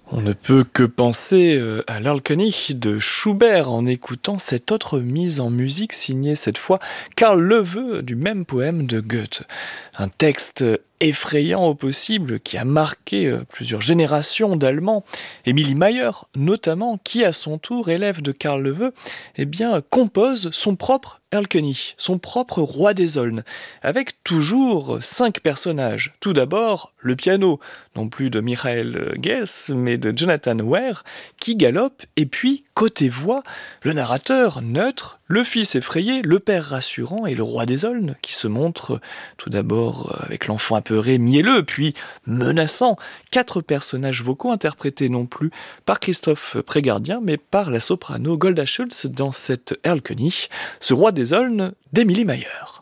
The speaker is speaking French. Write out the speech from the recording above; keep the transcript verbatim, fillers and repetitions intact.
On ne peut que penser euh, à l'Alchemy de Schubert en écoutant cette autre mise en musique signée cette fois Karl Löwe du même poème de Goethe. Un texte effrayant au possible qui a marqué euh, plusieurs générations d'Allemands. Émilie Mayer notamment, qui à son tour, élève de Karl Löwe, eh bien, compose son propre Erlkönig, son propre roi des aulnes, avec toujours cinq personnages. Tout d'abord, le piano, non plus de Michael Guess, mais de Jonathan Ware, qui galope, et puis, côté voix, le narrateur neutre, le fils effrayé, le père rassurant et le roi des aulnes, qui se montre tout d'abord avec l'enfant apeuré, mielleux, puis menaçant. Quatre personnages vocaux interprétés non plus par Christophe Prégardien, mais par la soprano Golda Schultz dans cette Erlkönig, ce roi des aulnes d'Émilie Mayer.